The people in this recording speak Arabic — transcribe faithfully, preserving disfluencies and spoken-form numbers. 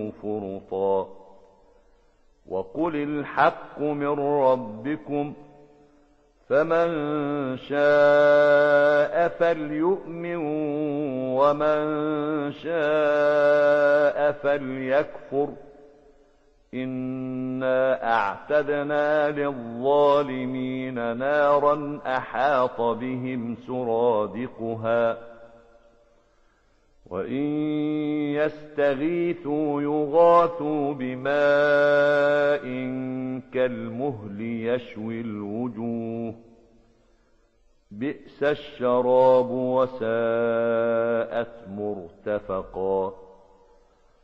فرطا وقل الحق من ربكم فمن شاء فليؤمن ومن شاء فليكفر إنا أعتدنا للظالمين نارا أحاط بهم سرادقها وإن يستغيثوا يغاثوا بماء كالمهل يشوي الوجوه بئس الشراب وساءت مرتفقا